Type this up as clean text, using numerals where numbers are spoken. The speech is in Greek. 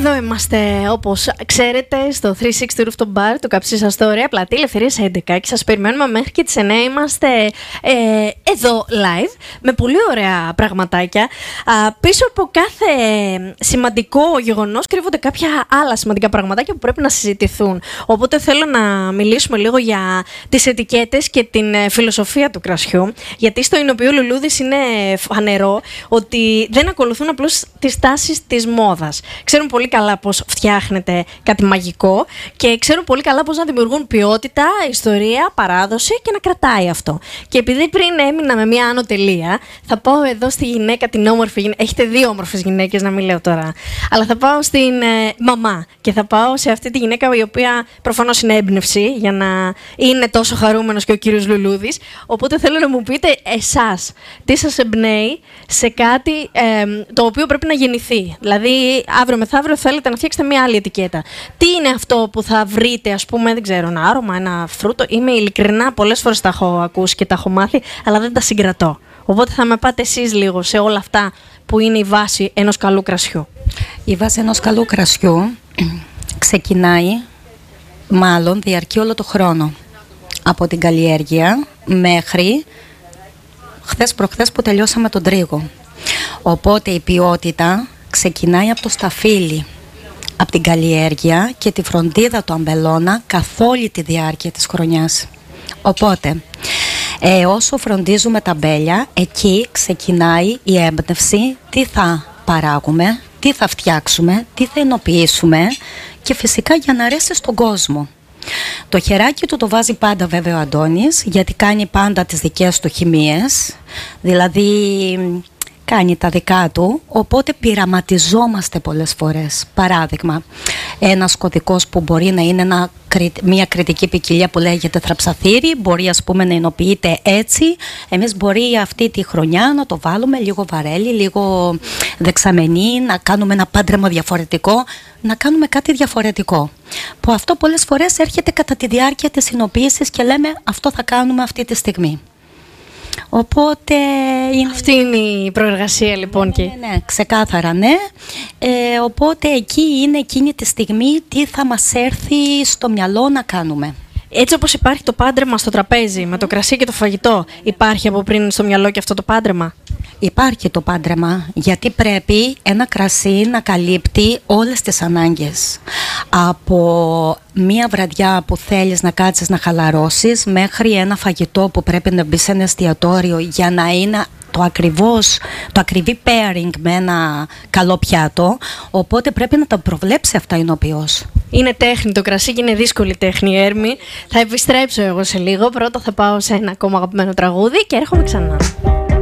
Εδώ είμαστε, όπως ξέρετε, στο 360 Rooftop Bar του Καψί σας στο Ωραία Πλατή Ελευθερίας 11 και σας περιμένουμε μέχρι και τις 9. Είμαστε εδώ live με πολύ ωραία πραγματάκια. Πίσω από κάθε σημαντικό γεγονός κρύβονται κάποια άλλα σημαντικά πραγματάκια που πρέπει να συζητηθούν. Οπότε θέλω να μιλήσουμε λίγο για τις ετικέτες και την φιλοσοφία του κρασιού, γιατί στο Εινοποιείο Λουλούδης είναι φανερό ότι δεν ακολουθούν απλώς τις τάσεις της μόδας. Ξέρουν πολύ καλά πώς φτιάχνεται κάτι μαγικό και ξέρουν πολύ καλά πώς να δημιουργούν ποιότητα, ιστορία, παράδοση και να κρατάει αυτό. Και επειδή πριν έμεινα με μια άνω τελεία, θα πάω εδώ στη γυναίκα, την όμορφη γυναίκα. Έχετε δύο όμορφες γυναίκες, να μην λέω τώρα. Αλλά θα πάω στην μαμά και θα πάω σε αυτή τη γυναίκα η οποία προφανώς είναι έμπνευση για να είναι τόσο χαρούμενος και ο κύριος Λουλούδης. Οπότε θέλω να μου πείτε εσάς τι σας εμπνέει σε κάτι το οποίο πρέπει να γεννηθεί. Δηλαδή, αύριο μεθαύριο θέλετε να φτιάξετε μια άλλη ετικέτα. Τι είναι αυτό που θα βρείτε, ας πούμε, δεν ξέρω, ένα άρωμα, ένα φρούτο. Είμαι ειλικρινά, πολλές φορές τα έχω ακούσει και τα έχω μάθει, αλλά δεν τα συγκρατώ. Οπότε θα με πάτε εσείς λίγο σε όλα αυτά που είναι η βάση ενός καλού κρασιού. Η βάση ενός καλού κρασιού ξεκινάει, μάλλον διαρκεί όλο το χρόνο. Από την καλλιέργεια μέχρι χθες προχθές που τελειώσαμε τον τρίγο. Οπότε η ποιότητα ξεκινάει από το σταφύλι, από την καλλιέργεια και τη φροντίδα του αμπελώνα καθ' όλη τη διάρκεια της χρονιάς. Οπότε, όσο φροντίζουμε τα αμπέλια, εκεί ξεκινάει η έμπνευση τι θα παράγουμε, τι θα φτιάξουμε, τι θα ενοποιήσουμε και φυσικά για να αρέσει στον κόσμο. Το χεράκι του το βάζει πάντα βέβαια ο Αντώνης, γιατί κάνει πάντα τις δικές του χημίες, δηλαδή κάνει τα δικά του, οπότε πειραματιζόμαστε πολλές φορές. Παράδειγμα, ένας κωδικός που μπορεί να είναι μια κριτική ποικιλία που λέγεται θραψαθήρι, μπορεί ας πούμε να ενοποιείται έτσι. Εμείς μπορεί αυτή τη χρονιά να το βάλουμε λίγο βαρέλι, λίγο δεξαμενή, να κάνουμε ένα πάντρεμα διαφορετικό, να κάνουμε κάτι διαφορετικό. Που αυτό πολλές φορές έρχεται κατά τη διάρκεια της συνοποίησης και λέμε αυτό θα κάνουμε αυτή τη στιγμή. Οπότε αυτή είναι η προεργασία λοιπόν. Ναι, ξεκάθαρα ναι. Οπότε εκεί είναι εκείνη τη στιγμή τι θα μας έρθει στο μυαλό να κάνουμε. Έτσι όπως υπάρχει το πάντρεμα στο τραπέζι με το κρασί και το φαγητό, υπάρχει από πριν στο μυαλό και αυτό το πάντρεμα? Υπάρχει το πάντρεμα, γιατί πρέπει ένα κρασί να καλύπτει όλες τις ανάγκες. Από μία βραδιά που θέλεις να κάτσεις να χαλαρώσεις μέχρι ένα φαγητό που πρέπει να μπει σε ένα εστιατόριο για να είναι το ακριβή pairing με ένα καλό πιάτο. Οπότε πρέπει να τα προβλέψει αυτά η νοοποιός. Είναι τέχνη το κρασί και είναι δύσκολη τέχνη, Έρμη. Θα επιστρέψω εγώ σε λίγο. Πρώτα θα πάω σε ένα ακόμα αγαπημένο τραγούδι και έρχομαι ξανά.